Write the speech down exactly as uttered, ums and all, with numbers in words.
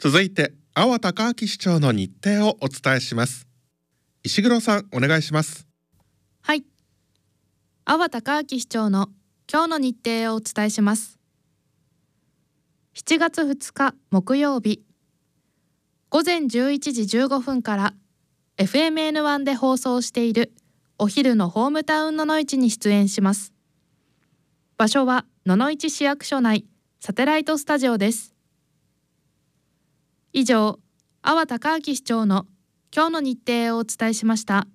続いて阿波隆明市長の日程をお伝えします。石黒さん、お願いします。 はい、阿波隆明市長の今日の日程をお伝えします。しちがつふつか木曜日、午前じゅういちじじゅうごふんから エフエムエヌワン で放送しているお昼のホームタウンののいちに出演します。場所は野々市市役所内サテライトスタジオです。以上、阿波隆明市長の今日の日程をお伝えしました。